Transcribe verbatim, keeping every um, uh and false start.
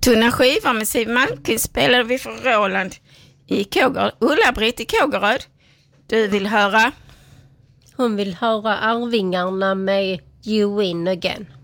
Tunna skivor med Siw Malmkvist spelade vi för Roland i Kågeröd. Ulla-Britt i Kågeröd. Du vill höra? Hon vill höra Arvingarna med You Win Again.